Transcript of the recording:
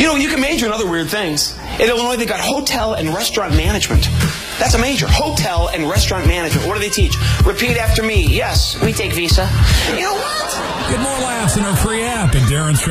You know, you can major in other weird things. In Illinois, they've got hotel and restaurant management. That's a major. Hotel and restaurant management. What do they teach? Repeat after me. Yes, we take Visa. You know what? Get more laughs in our free app at Darren's